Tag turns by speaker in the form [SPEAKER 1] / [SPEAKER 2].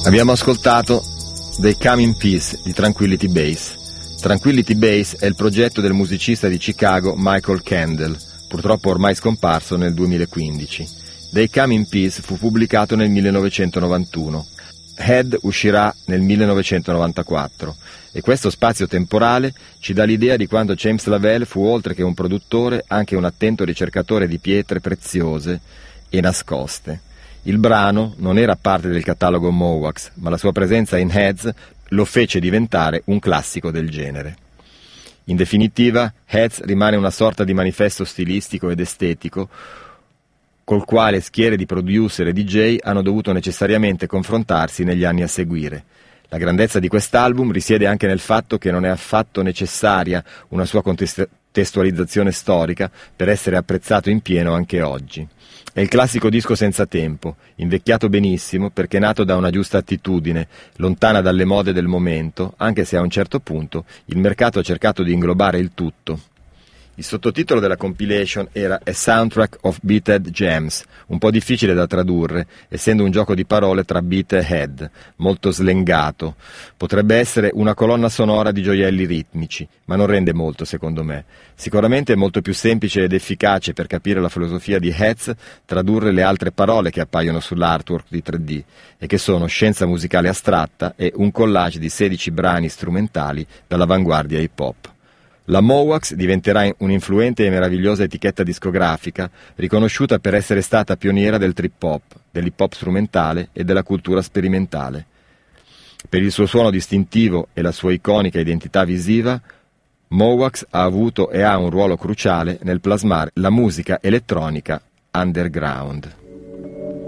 [SPEAKER 1] Abbiamo ascoltato They Come in Peace di Tranquility Base. Tranquility Base è il progetto del musicista di Chicago Michael Kendall, purtroppo ormai scomparso nel 2015. They Come in Peace fu pubblicato nel 1991. Head uscirà nel 1994 e questo spazio temporale ci dà l'idea di quando James Lavelle fu oltre che un produttore anche un attento ricercatore di pietre preziose e nascoste. Il brano non era parte del catalogo Mowax, ma la sua presenza in Heads lo fece diventare un classico del genere. In definitiva, Heads rimane una sorta di manifesto stilistico ed estetico col quale schiere di producer e DJ hanno dovuto necessariamente confrontarsi negli anni a seguire. La grandezza di quest'album risiede anche nel fatto che non è affatto necessaria una sua contestualizzazione storica per essere apprezzato in pieno anche oggi. È il classico disco senza tempo, invecchiato benissimo perché nato da una giusta attitudine, lontana dalle mode del momento, anche se a un certo punto il mercato ha cercato di inglobare il tutto. Il sottotitolo della compilation era A Soundtrack of Beated Gems, un po' difficile da tradurre, essendo un gioco di parole tra beat e head, molto slengato. Potrebbe essere una colonna sonora di gioielli ritmici, ma non rende molto secondo me. Sicuramente è molto più semplice ed efficace per capire la filosofia di Heads tradurre le altre parole che appaiono sull'artwork di 3D, e che sono scienza musicale astratta e un collage di 16 brani strumentali dall'avanguardia hip hop. La Mowax diventerà un'influente e meravigliosa etichetta discografica, riconosciuta per essere stata pioniera del trip hop, dell'hip hop strumentale e della cultura sperimentale. Per il suo suono distintivo e la sua iconica identità visiva, Mowax ha avuto e ha un ruolo cruciale nel plasmare la musica elettronica underground.